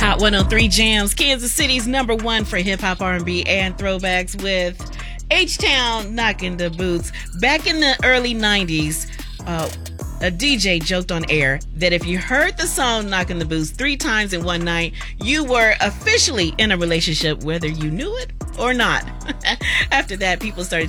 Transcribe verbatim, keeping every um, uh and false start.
Hot one oh three Jams, Kansas City's number one for hip-hop, R and B, and throwbacks with H-Town knocking the boots. Back in the early nineties, uh, a D J joked on air that if you heard the song Knocking the Boots three times in one night, you were officially in a relationship, whether you knew it or not. After that, people started